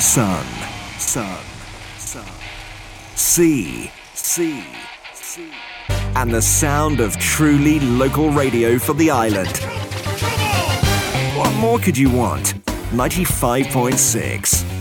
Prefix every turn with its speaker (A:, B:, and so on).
A: sun, sun, sun, sea, sea, sea, and the sound of truly local radio for the island. What more could you want? 95.6.